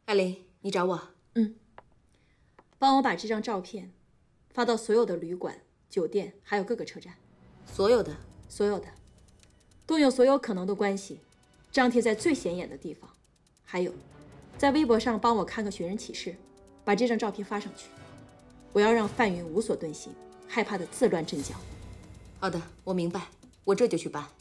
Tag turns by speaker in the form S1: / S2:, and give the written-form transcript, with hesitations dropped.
S1: 艾琳，你找我？
S2: 帮我把这张照片发到所有的旅馆、酒店，还有各个车站。
S1: 所有的，
S2: 动用所有可能的关系，张贴在最显眼的地方。还有，在微博上帮我看个寻人启事，把这张照片发上去。我要让范云无所遁形，害怕的自乱阵脚。
S1: 好的，我明白，我这就去办。